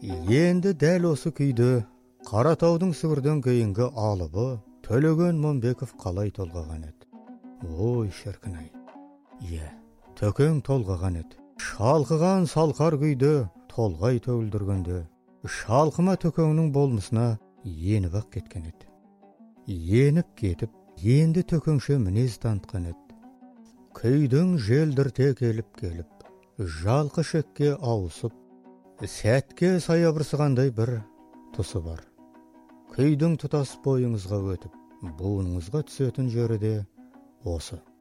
Енді дәл осы күйді Қаратаудың Сібірден кейінгі алыбы Төлеген Момбеков қалай толғаған еді. Ой, шіркін-ай. Е, төкең толғаған еді. Шалқыған салқар күйді толғай төгілдіргенде, шалқыма төкеңнің болмысына еніп-ақ кеткен еді. Еніп кетіп, енді төкеңше мінез танытқан еді. Күйдің желдірте келіп, жалқы шекке ауысып, сәтке саябырсығандай бір тұсы бар. Күйдің тұтас бойыңызға өтіп, буыныңызға түсетін жері де осы.